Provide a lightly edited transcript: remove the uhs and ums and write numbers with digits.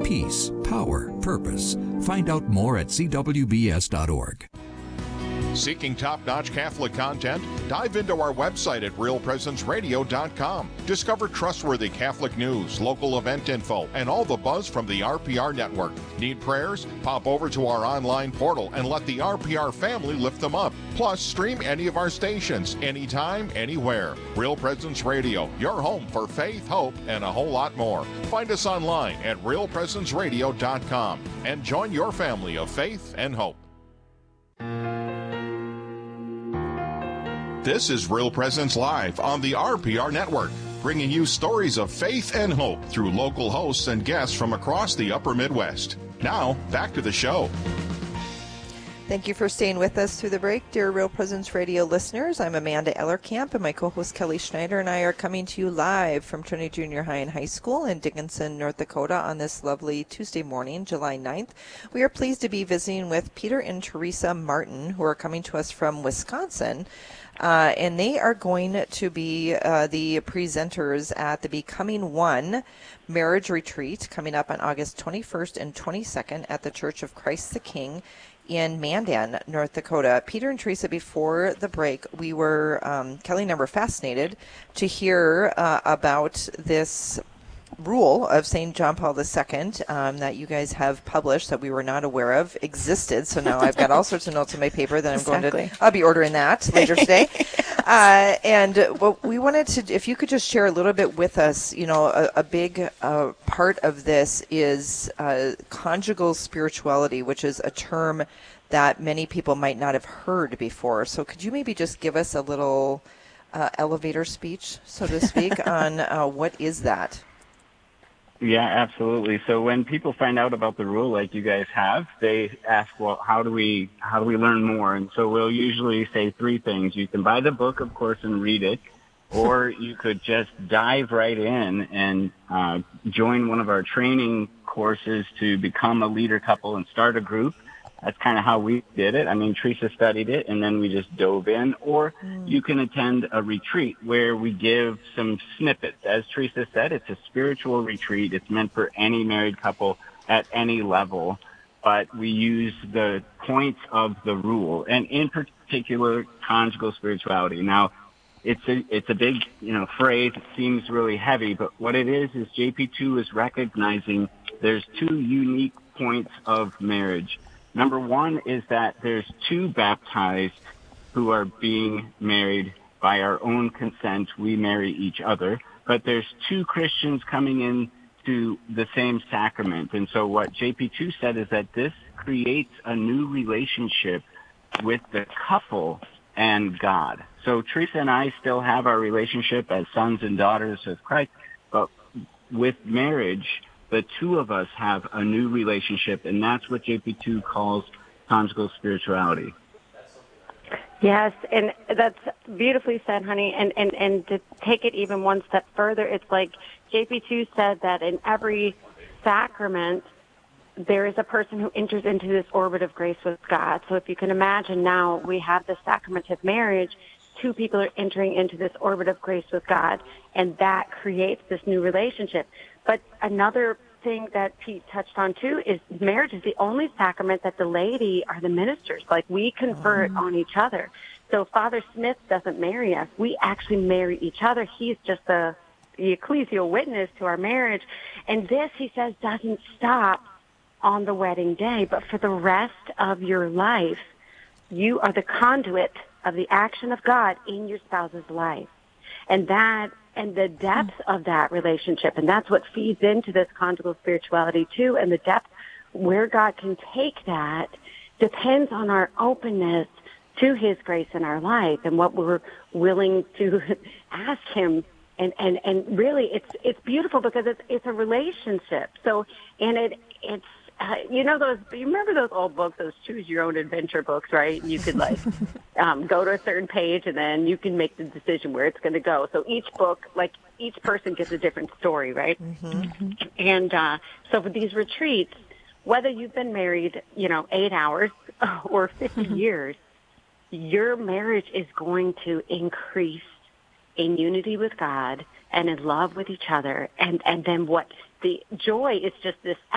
peace, power, purpose. Find out more at cwbs.org. Seeking top-notch Catholic content? Dive into our website at realpresenceradio.com. Discover trustworthy Catholic news, local event info, and all the buzz from the RPR network. Need prayers? Pop over to our online portal and let the RPR family lift them up. Plus, stream any of our stations, anytime, anywhere. Real Presence Radio, your home for faith, hope, and a whole lot more. Find us online at realpresenceradio.com and join your family of faith and hope. This is Real Presence Live on the RPR Network, bringing you stories of faith and hope through local hosts and guests from across the upper Midwest. Now, back to the show. Thank you for staying with us through the break, dear Real Presence Radio listeners. I'm Amanda Ellerkamp, and my co-host Kelly Schneider and I are coming to you live from Trinity Junior High and High School in Dickinson, North Dakota on this lovely Tuesday morning, July 9th. We are pleased to be visiting with Peter and Teresa Martin, who are coming to us from Wisconsin. And they are going to be the presenters at the Becoming One Marriage Retreat coming up on August 21st and 22nd at the Church of Christ the King in Mandan, North Dakota. Peter and Teresa, before the break, we were, Kelly and I were fascinated to hear about this rule of St. John Paul II that you guys have published that we were not aware of existed. So now I've got all sorts of notes on my paper that I'll be ordering that later today. And what we wanted to, if you could just share a little bit with us, you know, a big part of this is conjugal spirituality, which is a term that many people might not have heard before. So could you maybe just give us a little elevator speech, so to speak, on what is that? Yeah, absolutely. So when people find out about the rule like you guys have, they ask, well, how do we learn more? And so we'll usually say three things. You can buy the book, of course, and read it, or you could just dive right in and join one of our training courses to become a leader couple and start a group. That's kind of how we did it. I mean, Teresa studied it, and then we just dove in. Or you can attend a retreat where we give some snippets. As Teresa said, it's a spiritual retreat. It's meant for any married couple at any level. But we use the points of the rule, and in particular, conjugal spirituality. Now, it's a big, phrase. It seems really heavy, but what it is JP2 is recognizing there's two unique points of marriage. Number one is that there's two baptized who are being married by our own consent. We marry each other. But there's two Christians coming in to the same sacrament. And so what JP2 said is that this creates a new relationship with the couple and God. So Teresa and I still have our relationship as sons and daughters of Christ, but with marriage, the two of us have a new relationship, and that's what JP2 calls conjugal spirituality. Yes, and that's beautifully said, honey. And to take it even one step further, it's like JP2 said that in every sacrament, there is a person who enters into this orbit of grace with God. So if you can imagine now, we have the sacrament of marriage. Two people are entering into this orbit of grace with God, and that creates this new relationship. But another thing that Pete touched on, too, is marriage is the only sacrament that the laity are the ministers. Like, we confer it on each other. So Father Smith doesn't marry us. We actually marry each other. He's just the ecclesial witness to our marriage. And this, he says, doesn't stop on the wedding day, but for the rest of your life, you are the conduit of the action of God in your spouse's life. And the depth of that relationship, and that's what feeds into this conjugal spirituality too, and the depth where God can take that depends on our openness to His grace in our life and what we're willing to ask Him. And really, it's beautiful because it's a relationship. So, and it's you remember those old books, those choose your own adventure books, right? You could go to a certain page and then you can make the decision where it's going to go. So each book, each person gets a different story, right? Mm-hmm. And so for these retreats, whether you've been married, 8 hours or 50 years, your marriage is going to increase in unity with God and in love with each other. And then what the joy is just this